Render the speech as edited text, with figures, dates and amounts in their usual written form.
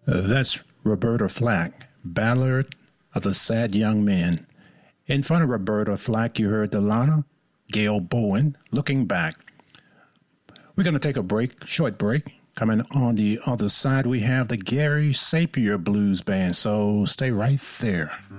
That's Roberta Flack, Ballad of the Sad Young Men. In front of Roberta Flack, you heard Delana Gail Bowen, Looking Back. We're going to take a break, short break. Coming on the other side, we have the Gary Sapir Blues Band, so stay right there.